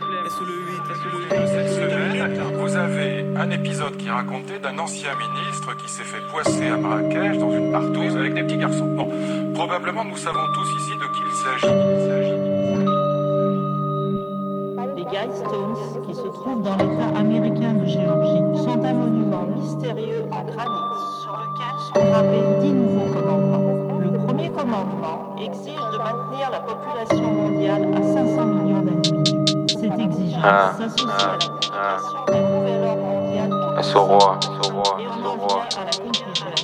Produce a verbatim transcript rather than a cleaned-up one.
Cette semaine, vous avez un épisode qui racontait d'un ancien ministre qui s'est fait poisser à Marrakech dans une partouze avec des petits garçons. Bon, probablement nous savons tous ici de qui il s'agit. Les Guidestones, qui se trouvent dans l'État américain de Géorgie, sont un monument mystérieux en granit sur lequel sont gravés dix nouveaux commandements. Le premier commandement exige de maintenir la population mondiale à cinq cents millions d'individus. Cette exigence ah, s'associe ah, à la publication d'un nouvel ordre mondial ah, ce roi, ce roi, et on ce en roi. vient à la conclusion.